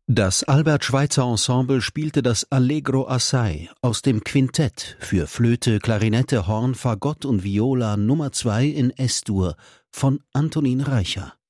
Das Albert-Schweitzer-Ensemble spielte das Allegro Assai aus dem Quintett für Flöte, Klarinette, Horn, Fagott und Viola Nummer 2 in S-Dur von Antonin Reicher.